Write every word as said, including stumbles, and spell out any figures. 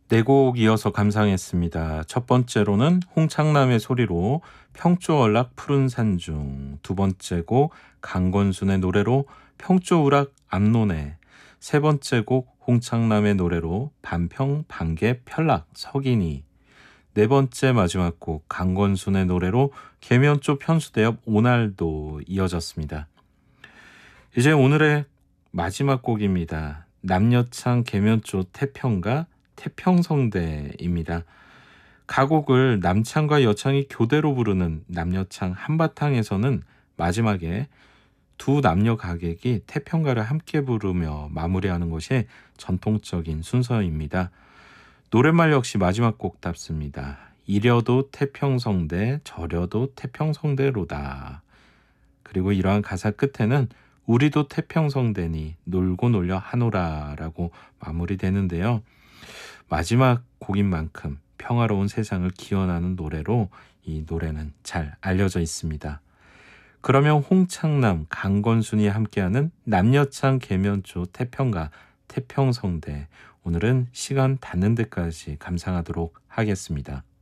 네 곡 이어서 감상했습니다. 첫 번째로는 홍창남의 소리로 평조월락 푸른 산중, 두 번째 곡 강건순의 노래로 평조우락 앞노래, 세 번째 곡 홍창남의 노래로 반평 반개 편락 석이니, 네 번째 마지막 곡 강건순의 노래로 계면조 편수대엽 오날도 이어졌습니다. 이제 오늘의 마지막 곡입니다. 남여창 계면조 태평가 태평성대입니다. 가곡을 남창과 여창이 교대로 부르는 남여창 한바탕에서는 마지막에 두 남녀 가객이 태평가를 함께 부르며 마무리하는 것이 전통적인 순서입니다. 노랫말 역시 마지막 곡답습니다. 이려도 태평성대, 저려도 태평성대로다. 그리고 이러한 가사 끝에는 우리도 태평성대니 놀고 놀려 하노라 라고 마무리되는데요. 마지막 곡인 만큼 평화로운 세상을 기원하는 노래로 이 노래는 잘 알려져 있습니다. 그러면 홍창남, 강건순이 함께하는 남여창 계면조 태평가 태평성대, 오늘은 시간 닿는 데까지 감상하도록 하겠습니다.